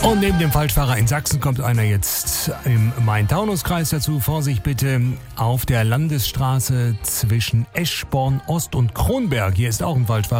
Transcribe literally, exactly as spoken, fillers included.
Und neben dem Falschfahrer in Sachsen kommt einer jetzt im Main-Taunus-Kreis dazu. Vorsicht bitte, auf der Landesstraße zwischen Eschborn Ost und Kronberg. Hier ist auch ein Falschfahrer.